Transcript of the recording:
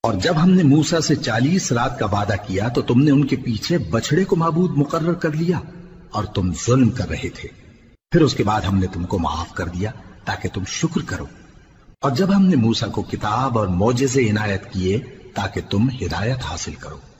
और जब हमने मूसा से 40 रात का वादा किया तो तुमने उनके पीछे बछड़े को माबूद मुकर्रर कर लिया और तुम जुल्म कर रहे थे। फिर उसके बाद हमने तुमको माफ कर दिया ताकि तुम शुक्र करो। और जब हमने मूसा को किताब और मोजेज़े इनायत किए ताकि तुम हिदायत हासिल करो।